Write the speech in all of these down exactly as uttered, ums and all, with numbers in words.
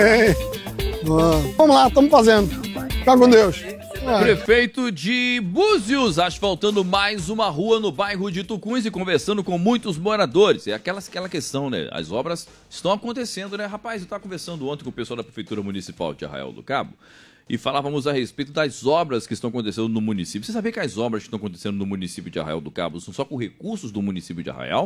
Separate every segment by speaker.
Speaker 1: É. Vamos lá, estamos fazendo. Fica com Deus. É.
Speaker 2: Prefeito de Búzios asfaltando mais uma rua no bairro de Tucuns e conversando com muitos moradores. É aquela, aquela questão, né? As obras estão acontecendo, né? Rapaz, eu estava conversando ontem com o pessoal da Prefeitura Municipal de Arraial do Cabo e falávamos a respeito das obras que estão acontecendo no município. Você sabia que as obras que estão acontecendo no município de Arraial do Cabo são só com recursos do município de Arraial?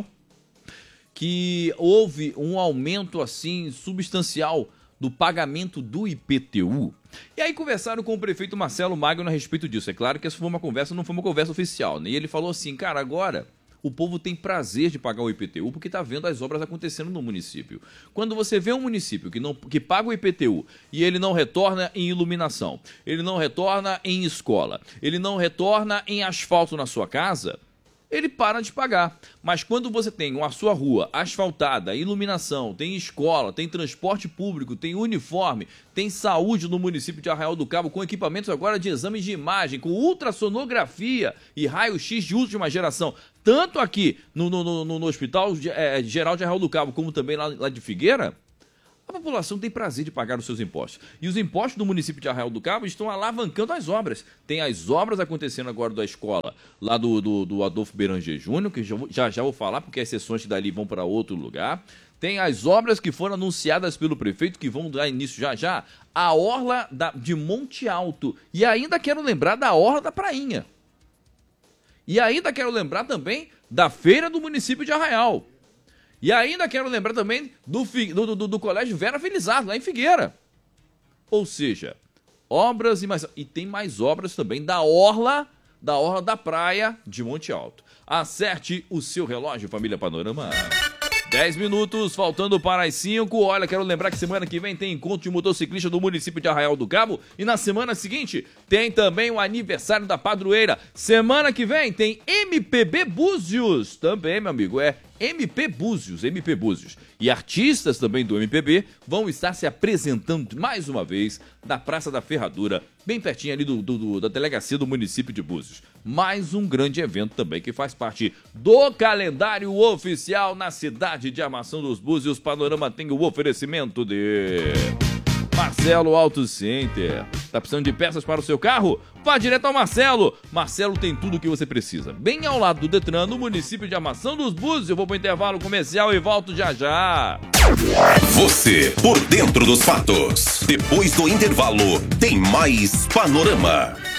Speaker 2: Que houve um aumento, assim, substancial do pagamento do I P T U. E aí conversaram com o prefeito Marcelo Magno a respeito disso. É claro que essa foi uma conversa, não foi uma conversa oficial, né? E ele falou assim, cara, agora o povo tem prazer de pagar o I P T U porque está vendo as obras acontecendo no município. Quando você vê um município que, não, que paga o I P T U e ele não retorna em iluminação, ele não retorna em escola, ele não retorna em asfalto na sua casa, ele para de pagar. Mas quando você tem a sua rua asfaltada, iluminação, tem escola, tem transporte público, tem uniforme, tem saúde no município de Arraial do Cabo, com equipamentos agora de exames de imagem, com ultrassonografia e raio-x de última geração, tanto aqui no, no, no, no Hospital é, Geral de Arraial do Cabo, como também lá, lá de Figueira, a população tem prazer de pagar os seus impostos. E os impostos do município de Arraial do Cabo estão alavancando as obras. Tem as obras acontecendo agora da escola, lá do, do, do Adolfo Beranger Júnior, que já, já já vou falar, porque as sessões dali vão para outro lugar. Tem as obras que foram anunciadas pelo prefeito, que vão dar início já já, a orla da, de Monte Alto. E ainda quero lembrar da orla da Prainha. E ainda quero lembrar também da feira do município de Arraial. E ainda quero lembrar também do, do, do, do Colégio Vera Felizardo, lá em Figueira. Ou seja, obras e mais... E tem mais obras também da Orla, da Orla da Praia de Monte Alto. Acerte o seu relógio, família Panorama. dez minutos, faltando para as cinco. Olha, quero lembrar que semana que vem tem encontro de motociclista do município de Arraial do Cabo. E na semana seguinte tem também o aniversário da padroeira. Semana que vem tem M P B Búzios. Também, meu amigo, é M P Búzios, M P Búzios. E artistas também do M P B vão estar se apresentando mais uma vez na Praça da Ferradura, bem pertinho ali do, do, do, da delegacia do município de Búzios. Mais um grande evento também que faz parte do calendário oficial na cidade de Armação dos Búzios. Panorama tem o oferecimento de Marcelo Auto Center. Tá precisando de peças para o seu carro? Vá direto ao Marcelo. Marcelo tem tudo o que você precisa. Bem ao lado do Detran, no município de Armação dos Búzios. Eu vou para o intervalo comercial e volto já já.
Speaker 3: Você por dentro dos fatos. Depois do intervalo, tem mais Panorama.